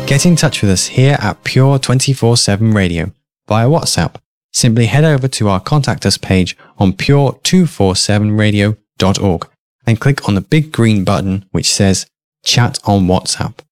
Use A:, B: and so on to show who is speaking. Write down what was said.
A: Get in touch with us here at Pure 24/7 Radio via WhatsApp. Simply head over to our Contact Us page on pure247radio.org and click on the big green button which says Chat on WhatsApp.